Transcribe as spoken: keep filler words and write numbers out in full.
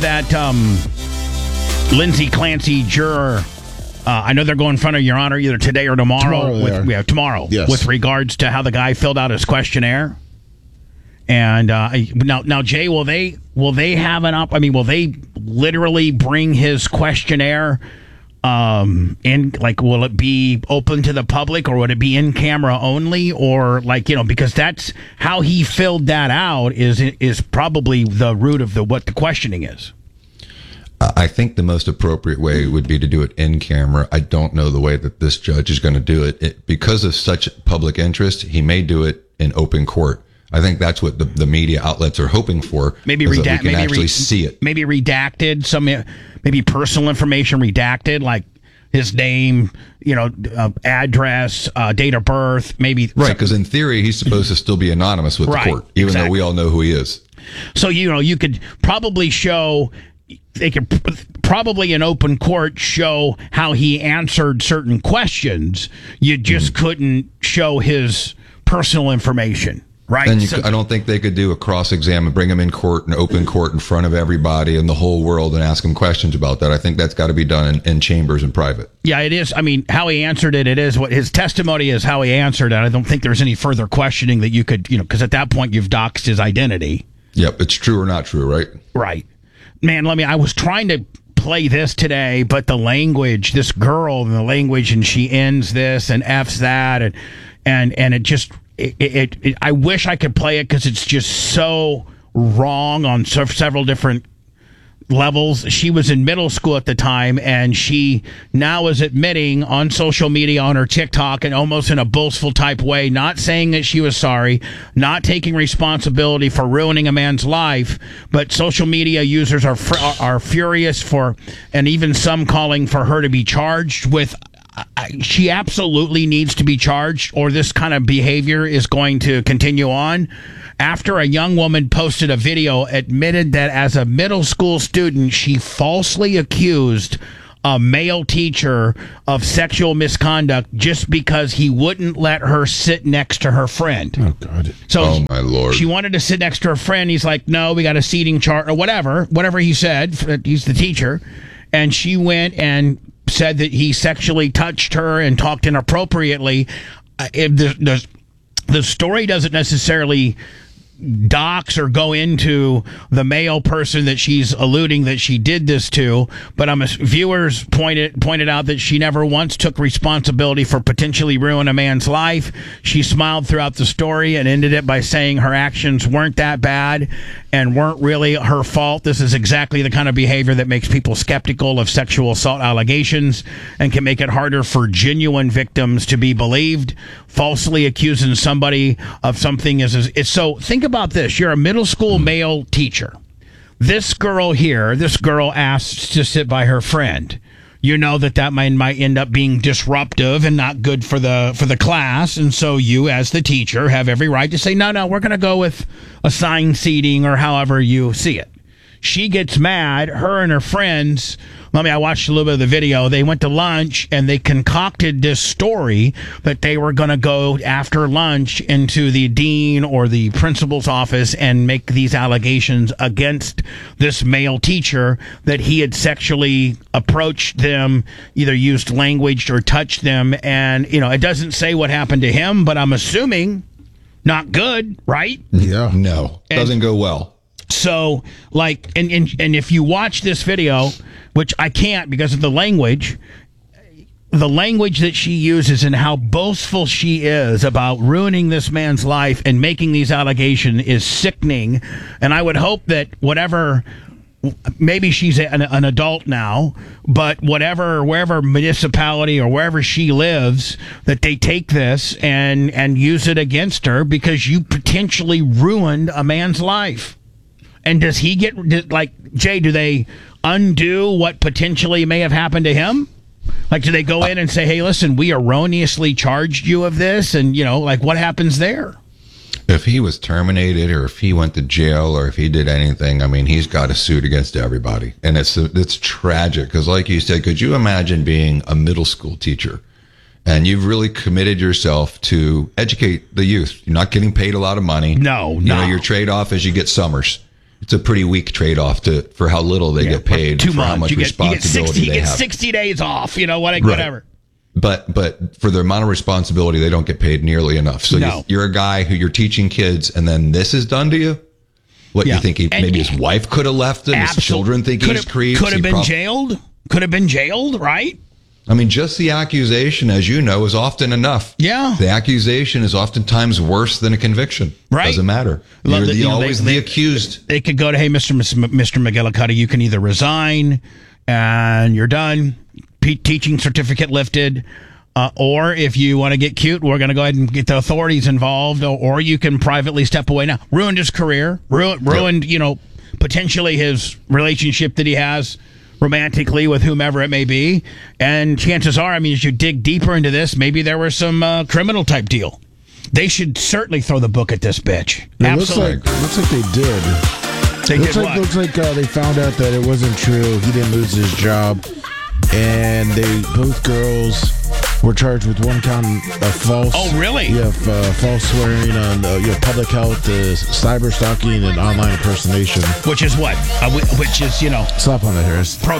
That um, Lindsay Clancy juror, uh, I know they're going in front of Your Honor either today or tomorrow. Tomorrow, with, yeah, tomorrow. Yes. With regards to how the guy filled out his questionnaire. And uh, now, now, Jay, will they will they have an up? I mean, will they literally bring his questionnaire um, in? Like, will it be open to the public, or would it be in camera only, or like you know? Because that's how he filled that out. Is is probably the root of the what the questioning is. I think the most appropriate way would be to do it in camera. I don't know the way that this judge is going to do it. it. Because of such public interest, he may do it in open court. I think that's what the, the media outlets are hoping for. Maybe redact- redact- we can maybe actually re- see it. Maybe redacted some, maybe personal information redacted, like his name, you know, uh, address, uh, date of birth, maybe. Right, because in theory, he's supposed to still be anonymous with Right, the court, even exactly. though we all know who he is. So, you know, you could probably show, they could probably in open court show how he answered certain questions. You just mm-hmm. couldn't show his personal information. Right. And you, so, I don't think they could do a cross-exam and bring him in court and open court in front of everybody and the whole world and ask him questions about that. I think that's got to be done in, in chambers in private. Yeah, it is. I mean, how he answered it, it is what his testimony is how he answered it. I don't think there's any further questioning that you could, you know, because at that point you've doxed his identity. Yep, it's true or not true, right? Right. Man, let me, I was trying to play this today, but the language, this girl and the language, and she ends this and F's that, and, and, and it just, It, it, it, I wish I could play it because it's just so wrong on so, several different levels. She was in middle school at the time, and she now is admitting on social media, on her TikTok, and almost in a boastful type way, not saying that she was sorry, not taking responsibility for ruining a man's life, but social media users are fr- are furious for, and even some calling for her to be charged with. She absolutely needs to be charged, or this kind of behavior is going to continue on. After a young woman posted a video, admitted that as a middle school student, she falsely accused a male teacher of sexual misconduct just because he wouldn't let her sit next to her friend. Oh, God. So oh, my Lord. She wanted to sit next to her friend. He's like, no, we got a seating chart, or whatever, whatever he said. He's the teacher. And she went and said that he sexually touched her and talked inappropriately. Uh, if the, the the story doesn't necessarily dox or go into the male person that she's alluding that she did this to, but I'm a, viewers pointed pointed out that she never once took responsibility for potentially ruining a man's life. She smiled throughout the story and ended it by saying her actions weren't that bad and weren't really her fault. This is exactly the kind of behavior that makes people skeptical of sexual assault allegations and can make it harder for genuine victims to be believed. Falsely accusing somebody of something is, is, is so think about this. You're a middle school male teacher. This girl here, this girl asks to sit by her friend. You know that that might, might end up being disruptive and not good for the for the class, and so you, as the teacher, have every right to say, no, no, we're going to go with assigned seating or however you see it. She gets mad. Her and her friends, let me, I watched a little bit of the video. They went to lunch and they concocted this story that they were going to go after lunch into the dean or the principal's office and make these allegations against this male teacher that he had sexually approached them, either used language or touched them. And, you know, it doesn't say what happened to him, but I'm assuming not good, right? Yeah. No, And- doesn't go well. So, like, and, and and if you watch this video, which I can't because of the language, the language that she uses and how boastful she is about ruining this man's life and making these allegations is sickening. And I would hope that whatever, maybe she's an, an adult now, but whatever, wherever municipality or wherever she lives, that they take this and, and use it against her because you potentially ruined a man's life. And does he get, did, like, Jay, do they undo what potentially may have happened to him? Like, do they go in and say, hey, listen, we erroneously charged you of this? And, you know, like, what happens there? If he was terminated or if he went to jail or if he did anything, I mean, he's got a suit against everybody. And it's it's tragic because, like you said, could you imagine being a middle school teacher and you've really committed yourself to educate the youth? You're not getting paid a lot of money. No, you no. know, your trade-off is you get summers. it's a pretty weak trade-off to for how little they Yeah, get paid, two for how months. much You get, you get responsibility sixty. You they get have. sixty days off. You know what? Right. Whatever. But but for the amount of responsibility, they don't get paid nearly enough. So No. you, you're a guy who you're teaching kids, and then this is done to you. What Yeah. you think? He, And- maybe his wife could have left him. His Absol- children think could he's have, creeps. Could have He been prob- jailed. Could have been jailed. Right. I mean, just the accusation, as you know, is often enough. Yeah. The accusation is oftentimes worse than a conviction. Right. Doesn't matter. Love You're that, the, you know, they- always they- the accused. They could go to, hey, Mister Miss- Mister McGillicuddy, you can either resign and you're done, P- teaching certificate lifted, uh, or if you want to get cute, we're going to go ahead and get the authorities involved, or, or you can privately step away now. Ruined his career, ruined, ruined you know, potentially his relationship that he has romantically with whomever it may be. And chances are, I mean, as you dig deeper into this, maybe there was some uh, criminal type deal. They should certainly throw the book at this bitch. It looks Absolutely. like looks like they did. They looks did like what? looks like uh, they found out that it wasn't true. He didn't lose his job, and they both girls were charged with one count of false. Oh, really? Yeah, f- uh, false swearing on uh, yeah, public health, uh, cyber stalking, and online impersonation. Which is what? Uh, wh- which is, you know, Slap on the Harris. pro